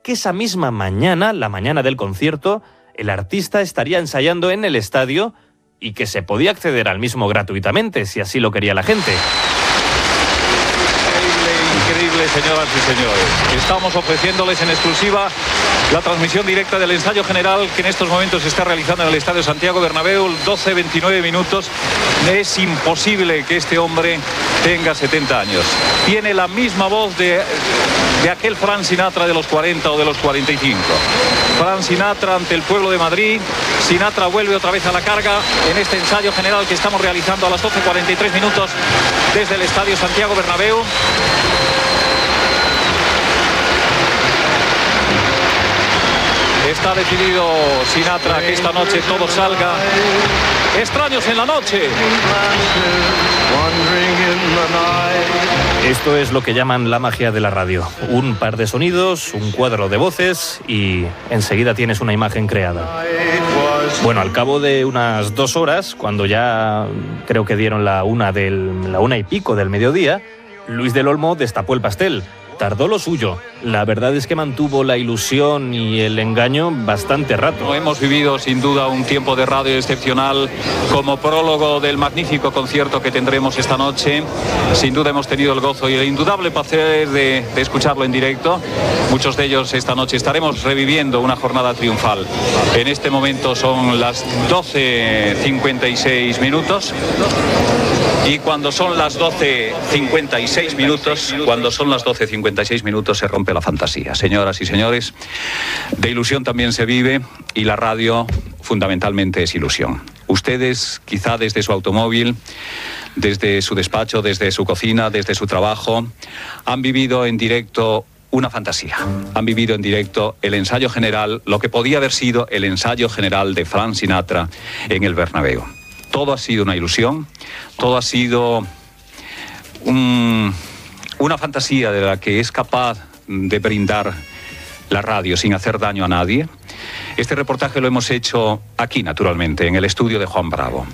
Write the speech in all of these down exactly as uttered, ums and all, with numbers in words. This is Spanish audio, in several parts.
que esa misma mañana, la mañana del concierto, el artista estaría ensayando en el estadio y que se podía acceder al mismo gratuitamente, si así lo quería la gente. Increíble, señoras y señores. Estamos ofreciéndoles en exclusiva la transmisión directa del ensayo general que en estos momentos se está realizando en el Estadio Santiago Bernabéu, doce veintinueve minutos. Es imposible que este hombre tenga setenta años. Tiene la misma voz de, de aquel Frank Sinatra de los cuarenta o de los cuarenta y cinco. Frank Sinatra ante el pueblo de Madrid. Sinatra vuelve otra vez a la carga en este ensayo general que estamos realizando a las doce cuarenta y tres minutos desde el Estadio Santiago Bernabéu. Está decidido Sinatra que esta noche todo salga. Extraños en la noche. Esto es lo que llaman la magia de la radio. Un par de sonidos, un cuadro de voces y enseguida tienes una imagen creada. Bueno, al cabo de unas dos horas, cuando ya creo que dieron la una, del, la una y pico del mediodía, Luis del Olmo destapó el pastel. Tardó lo suyo. La verdad es que mantuvo la ilusión y el engaño bastante rato. Hemos vivido sin duda un tiempo de radio excepcional como prólogo del magnífico concierto que tendremos esta noche. Sin duda hemos tenido el gozo y el indudable placer de, de escucharlo en directo. Muchos de ellos esta noche estaremos reviviendo una jornada triunfal. En este momento son las doce cincuenta y seis minutos. Y cuando son las doce cincuenta y seis minutos, cuando son las doce cincuenta y seis minutos se rompe la fantasía. Señoras y señores, de ilusión también se vive y la radio fundamentalmente es ilusión. Ustedes, quizá desde su automóvil, desde su despacho, desde su cocina, desde su trabajo, han vivido en directo una fantasía. Han vivido en directo el ensayo general, lo que podía haber sido el ensayo general de Frank Sinatra en el Bernabéu. Todo ha sido una ilusión, todo ha sido un, una fantasía de la que es capaz de brindar la radio sin hacer daño a nadie. Este reportaje lo hemos hecho aquí, naturalmente, en el estudio de Juan Bravo.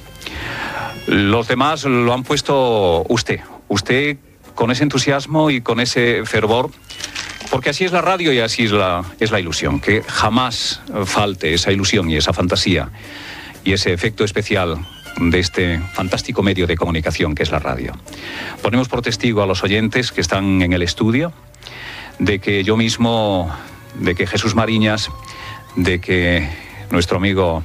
Los demás lo han puesto usted, usted con ese entusiasmo y con ese fervor, porque así es la radio y así es la, es la ilusión, que jamás falte esa ilusión y esa fantasía y ese efecto especial de este fantástico medio de comunicación que es la radio. Ponemos por testigo a los oyentes que están en el estudio de que yo mismo, de que Jesús Mariñas, de que nuestro amigo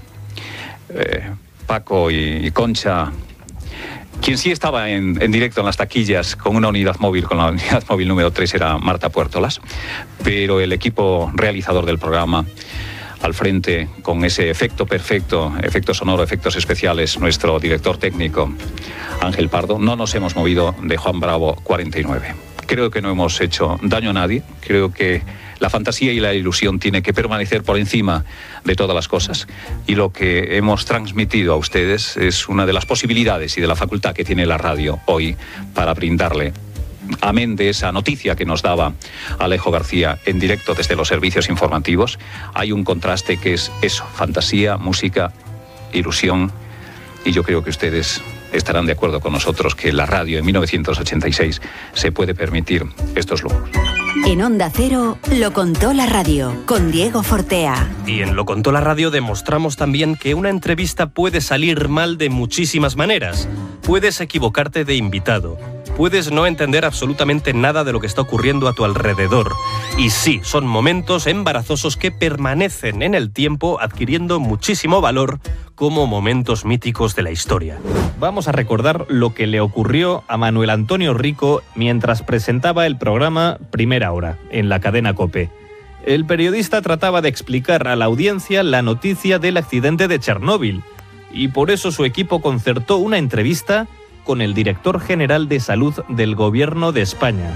eh, Paco y, y Concha, quien sí estaba en, en directo en las taquillas con una unidad móvil, con la unidad móvil número tres era Marta Puertolas, pero el equipo realizador del programa al frente, con ese efecto perfecto, efecto sonoro, efectos especiales, nuestro director técnico, Ángel Pardo. No nos hemos movido de Juan Bravo cuarenta y nueve. Creo que no hemos hecho daño a nadie. Creo que la fantasía y la ilusión tiene que permanecer por encima de todas las cosas. Y lo que hemos transmitido a ustedes es una de las posibilidades y de la facultad que tiene la radio hoy para brindarle, amén de esa noticia que nos daba Alejo García en directo desde los servicios informativos, hay un contraste que es eso, fantasía, música, ilusión, y yo creo que ustedes estarán de acuerdo con nosotros que la radio en mil novecientos ochenta y seis se puede permitir estos lujos. En Onda Cero, Lo Contó la Radio, con Diego Fortea. Y en Lo Contó la Radio demostramos también que una entrevista puede salir mal de muchísimas maneras. Puedes equivocarte de invitado. Puedes no entender absolutamente nada de lo que está ocurriendo a tu alrededor. Y sí, son momentos embarazosos que permanecen en el tiempo adquiriendo muchísimo valor como momentos míticos de la historia. Vamos a recordar lo que le ocurrió a Manuel Antonio Rico mientras presentaba el programa Primera Hora en la cadena COPE. El periodista trataba de explicar a la audiencia la noticia del accidente de Chernóbil y por eso su equipo concertó una entrevista con el director general de salud del gobierno de España.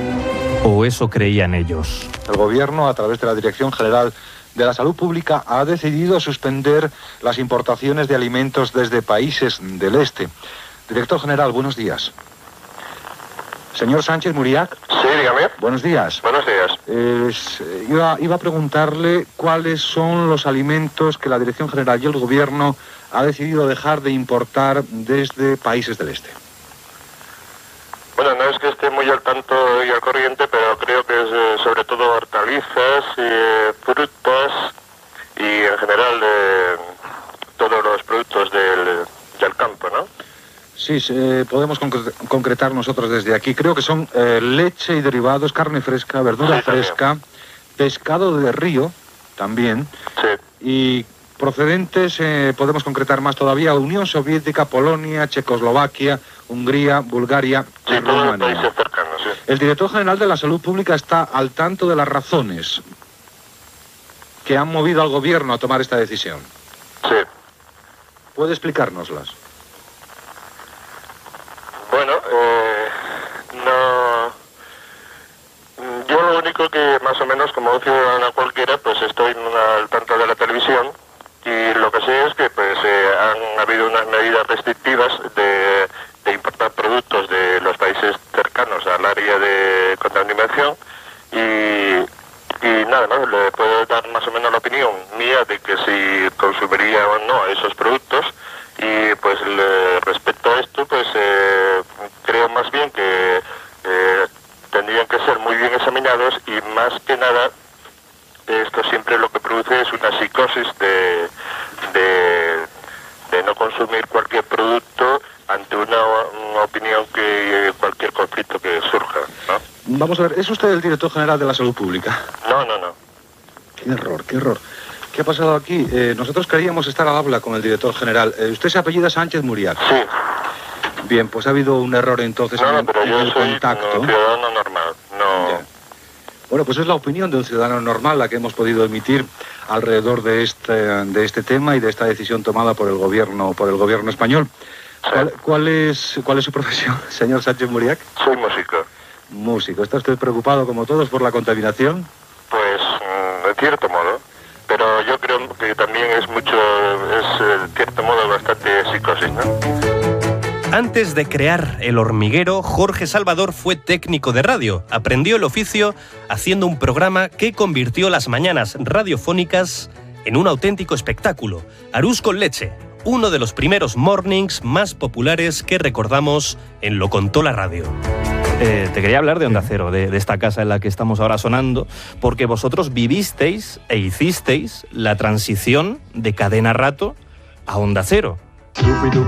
O eso creían ellos. El gobierno, a través de la Dirección General de la Salud Pública, ha decidido suspender las importaciones de alimentos desde países del este. Director general, buenos días. Señor Sánchez Muriac. Sí, dígame. Buenos días. Buenos días. Eh, iba, iba a preguntarle cuáles son los alimentos que la Dirección General y el gobierno ha decidido dejar de importar desde países del este. Bueno, no es que esté esté muy al tanto y al corriente, pero creo que es eh, sobre todo hortalizas, eh, frutas y en general eh, todos los productos del, del campo, ¿no? Sí, eh, podemos concre- concretar nosotros desde aquí. Creo que son eh, leche y derivados, carne fresca, verdura Sí, fresca, también. pescado de río también, Sí. y procedentes, eh, podemos concretar más todavía, Unión Soviética, Polonia, Checoslovaquia, Hungría, Bulgaria y Sí, todos los Rumanía. países cercanos, sí. El director general de la Salud Pública está al tanto de las razones que han movido al gobierno a tomar esta decisión. Sí. ¿Puede explicárnoslas? Bueno, eh, no... Yo lo único que más o menos como ciudadana cualquiera, pues estoy al tanto de la televisión y lo que sé es que pues eh, han habido unas medidas restrictivas de, de importar productos de los países cercanos al área de contaminación y, y nada más, le puedo dar más o menos la opinión mía de que si consumiría o no esos productos. Y pues le, respecto a esto, pues eh, creo más bien que eh, tendrían que ser muy bien examinados y más que nada esto siempre lo que produce es una psicosis de, de, de no consumir cualquier producto ante una, una opinión que cualquier conflicto que surja, ¿no? Vamos a ver, ¿es usted el director general de la Salud Pública? No, no, no. Qué error, qué error. ¿Qué ha pasado aquí? Eh, nosotros queríamos estar al habla con el director general. Eh, usted se apellida Sánchez Muriac. Sí. Bien, pues ha habido un error entonces No, en, no, pero en yo el soy contacto. un ciudadano normal, no... Ya. Bueno, pues es la opinión de un ciudadano normal la que hemos podido emitir alrededor de este, de este tema y de esta decisión tomada por el gobierno, por el gobierno español. Sí. ¿Cuál, cuál es, ¿Cuál es su profesión, señor Sánchez Muriac? Soy músico. Músico. ¿Está usted preocupado, como todos, por la contaminación? Pues, mm, de cierto modo. Pero yo creo que también es mucho, es de cierto modo bastante psicosis, ¿no? Antes de crear El Hormiguero, Jorge Salvador fue técnico de radio. Aprendió el oficio haciendo un programa que convirtió las mañanas radiofónicas en un auténtico espectáculo. Arús con leche, uno de los primeros mornings más populares que recordamos en Lo Contó la Radio. Eh, te quería hablar de Onda Cero, de, de esta casa en la que estamos ahora sonando, porque vosotros vivisteis e hicisteis la transición de Cadena Rato a Onda Cero.